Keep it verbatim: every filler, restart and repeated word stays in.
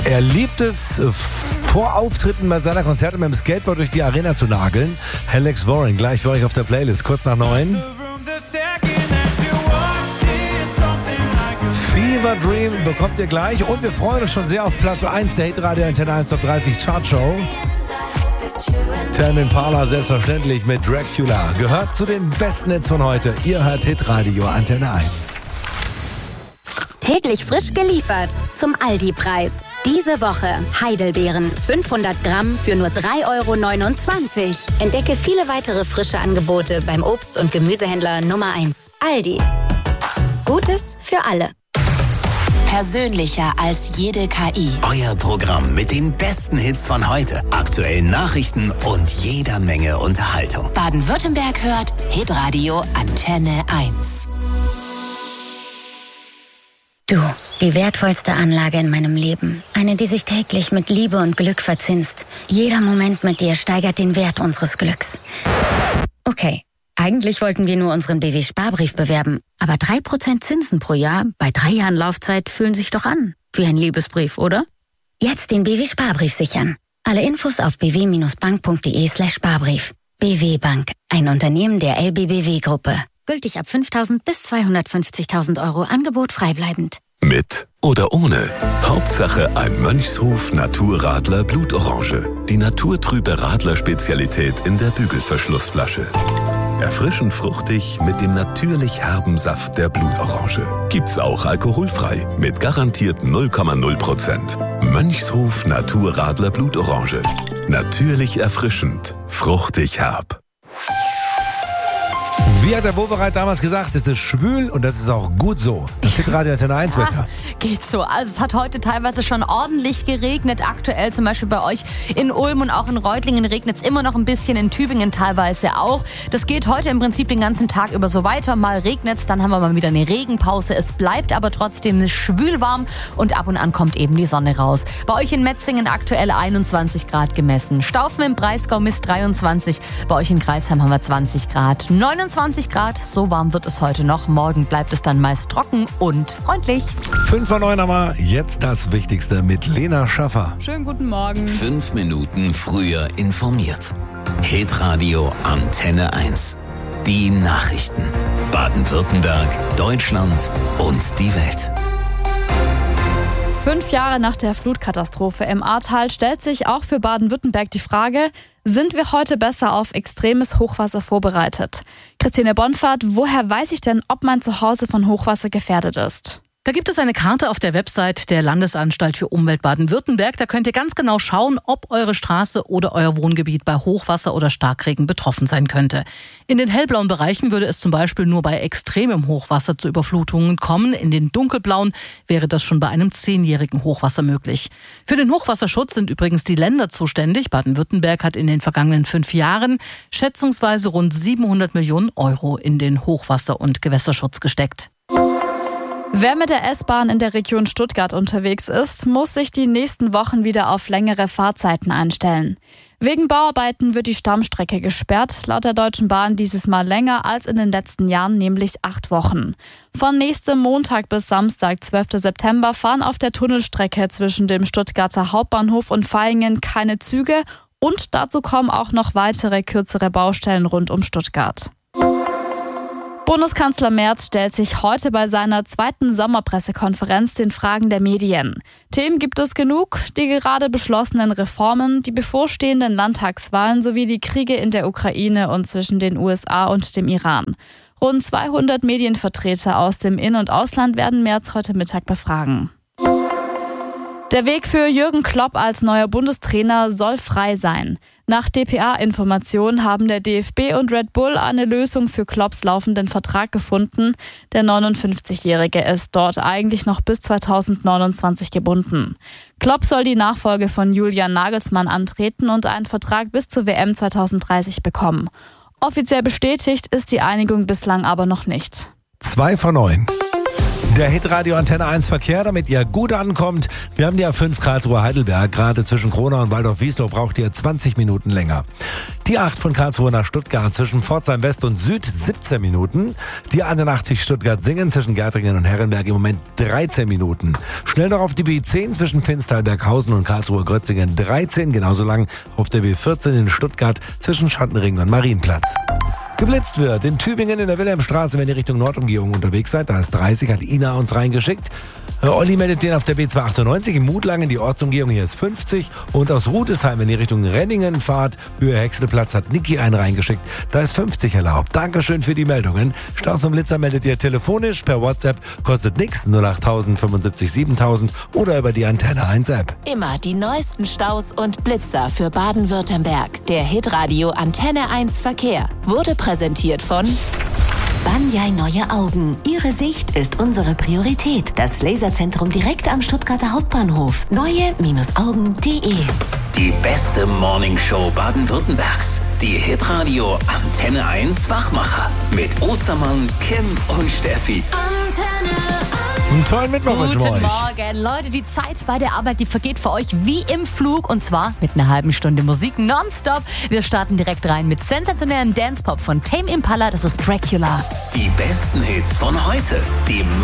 Er liebt es, vor Auftritten bei seiner Konzerte mit dem Skateboard durch die Arena zu nageln. Alex Warren, gleich für euch auf der Playlist, kurz nach neun. Fever Dream bekommt ihr gleich und wir freuen uns schon sehr auf Platz eins der Hitradio Antenne eins Top dreißig Chartshow. Tame Impala selbstverständlich mit Dracula. Gehört zu den besten Hits von heute. Ihr hört Hitradio Antenne eins. Täglich frisch geliefert zum Aldi-Preis. Diese Woche Heidelbeeren fünfhundert Gramm für nur drei Euro neunundzwanzig. Entdecke viele weitere frische Angebote beim Obst- und Gemüsehändler Nummer eins. Aldi. Gutes für alle. Persönlicher als jede K I. Euer Programm mit den besten Hits von heute, aktuellen Nachrichten und jeder Menge Unterhaltung. Baden-Württemberg hört Hitradio Antenne eins. Du, die wertvollste Anlage in meinem Leben. Eine, die sich täglich mit Liebe und Glück verzinst. Jeder Moment mit dir steigert den Wert unseres Glücks. Okay, eigentlich wollten wir nur unseren B W-Sparbrief bewerben. Aber drei Prozent Zinsen pro Jahr bei drei Jahren Laufzeit fühlen sich doch an. Wie ein Liebesbrief, oder? Jetzt den B W-Sparbrief sichern. Alle Infos auf bw-bank.de slash Sparbrief. B W Bank, ein Unternehmen der L B B W-Gruppe. Gültig ab fünftausend bis zweihundertfünfzigtausend Euro. Angebot freibleibend. Mit oder ohne. Hauptsache ein Mönchshof Naturradler Blutorange. Die naturtrübe Radler-Spezialität in der Bügelverschlussflasche. Erfrischend fruchtig mit dem natürlich herben Saft der Blutorange. Gibt's auch alkoholfrei mit garantiert null Komma null Prozent. Mönchshof Naturradler Blutorange. Natürlich erfrischend, fruchtig herb. Wie hat der Wobereit damals gesagt, es ist schwül und das ist auch gut so. Das Hitradio Antenne eins Wetter. Ja, geht so. Also es hat heute teilweise schon ordentlich geregnet. Aktuell zum Beispiel bei euch in Ulm und auch in Reutlingen regnet es immer noch ein bisschen, in Tübingen teilweise auch. Das geht heute im Prinzip den ganzen Tag über so weiter. Mal regnet es, dann haben wir mal wieder eine Regenpause. Es bleibt aber trotzdem schwül warm und ab und an kommt eben die Sonne raus. Bei euch in Metzingen aktuell einundzwanzig Grad gemessen. Staufen im Breisgau misst dreiundzwanzig. Bei euch in Kreilsheim haben wir zwanzig Grad. neunundzwanzig Grad, so warm wird es heute noch. Morgen bleibt es dann meist trocken und freundlich. Fünf vor neun aber jetzt das Wichtigste mit Lena Schaffer. Schönen guten Morgen. Fünf Minuten früher informiert. Hitradio Antenne eins. Die Nachrichten. Baden-Württemberg, Deutschland und die Welt. Fünf Jahre nach der Flutkatastrophe im Ahrtal stellt sich auch für Baden-Württemberg die Frage, sind wir heute besser auf extremes Hochwasser vorbereitet? Christine Bonfahrt, woher weiß ich denn, ob mein Zuhause von Hochwasser gefährdet ist? Da gibt es eine Karte auf der Website der Landesanstalt für Umwelt Baden-Württemberg. Da könnt ihr ganz genau schauen, ob eure Straße oder euer Wohngebiet bei Hochwasser oder Starkregen betroffen sein könnte. In den hellblauen Bereichen würde es zum Beispiel nur bei extremem Hochwasser zu Überflutungen kommen. In den dunkelblauen wäre das schon bei einem zehnjährigen Hochwasser möglich. Für den Hochwasserschutz sind übrigens die Länder zuständig. Baden-Württemberg hat in den vergangenen fünf Jahren schätzungsweise rund siebenhundert Millionen Euro in den Hochwasser- und Gewässerschutz gesteckt. Wer mit der S-Bahn in der Region Stuttgart unterwegs ist, muss sich die nächsten Wochen wieder auf längere Fahrzeiten einstellen. Wegen Bauarbeiten wird die Stammstrecke gesperrt, laut der Deutschen Bahn dieses Mal länger als in den letzten Jahren, nämlich acht Wochen. Von nächstem Montag bis Samstag, zwölften September, fahren auf der Tunnelstrecke zwischen dem Stuttgarter Hauptbahnhof und Vaihingen keine Züge und dazu kommen auch noch weitere kürzere Baustellen rund um Stuttgart. Bundeskanzler Merz stellt sich heute bei seiner zweiten Sommerpressekonferenz den Fragen der Medien. Themen gibt es genug, die gerade beschlossenen Reformen, die bevorstehenden Landtagswahlen sowie die Kriege in der Ukraine und zwischen den U S A und dem Iran. Rund zweihundert Medienvertreter aus dem In- und Ausland werden Merz heute Mittag befragen. Der Weg für Jürgen Klopp als neuer Bundestrainer soll frei sein. Nach D P A-Informationen haben der D F B und Red Bull eine Lösung für Klopps laufenden Vertrag gefunden. Der neunundfünfzigjährige ist dort eigentlich noch bis zweitausendneunundzwanzig gebunden. Klopp soll die Nachfolge von Julian Nagelsmann antreten und einen Vertrag bis zur W M zweitausenddreißig bekommen. Offiziell bestätigt ist die Einigung bislang aber noch nicht. Zwei von neun. Der Hitradio Antenne eins Verkehr, damit ihr gut ankommt. Wir haben die A fünf Karlsruhe-Heidelberg. Gerade zwischen Kronau und Waldorf-Wieslow braucht ihr zwanzig Minuten länger. Die acht von Karlsruhe nach Stuttgart zwischen Pforzheim West und Süd siebzehn Minuten. Die einundachtzig Stuttgart-Singen zwischen Gärtringen und Herrenberg im Moment dreizehn Minuten. Schnell noch auf die B zehn zwischen Finstalberghausen und Karlsruhe-Grötzingen dreizehn. Genauso lang auf der B vierzehn in Stuttgart zwischen Schattenring und Marienplatz. Geblitzt wird in Tübingen in der Wilhelmstraße, wenn ihr Richtung Nordumgehung unterwegs seid. Da ist dreißig, hat Ina uns reingeschickt. Äh, Olli meldet den auf der B zweihundertachtundneunzig im Mutlangen, die Ortsumgehung hier ist fünfzig. Und aus Rudesheim, wenn ihr Richtung Renningen fahrt, Höhe Häckselplatz, hat Niki einen reingeschickt. Da ist fünfzig erlaubt. Dankeschön für die Meldungen. Staus und Blitzer meldet ihr telefonisch, per WhatsApp, kostet nix, null acht null null null fünfundsiebzig siebentausend oder über die Antenne eins App. Immer die neuesten Staus und Blitzer für Baden-Württemberg. Der Hitradio Antenne eins Verkehr wurde präsentiert von Banyai Neue Augen. Ihre Sicht ist unsere Priorität. Das Laserzentrum direkt am Stuttgarter Hauptbahnhof. neue Augen punkt de. Die beste Morningshow Baden-Württembergs. Die Hitradio Antenne eins Wachmacher. Mit Ostermann, Kim und Steffi. Antenne Einen tollen Mittwoch wünschen wir Guten euch. Morgen, Leute. Die Zeit bei der Arbeit, die vergeht für euch wie im Flug. Und zwar mit einer halben Stunde Musik nonstop. Wir starten direkt rein mit sensationellem Dance-Pop von Tame Impala. Das ist Dracula. Die besten Hits von heute. Die